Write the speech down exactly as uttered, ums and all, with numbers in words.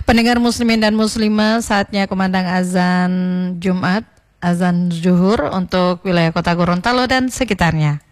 Pendengar muslimin dan muslimah, saatnya kumandang azan Jumat, azan zuhur untuk wilayah kota Gorontalo dan sekitarnya.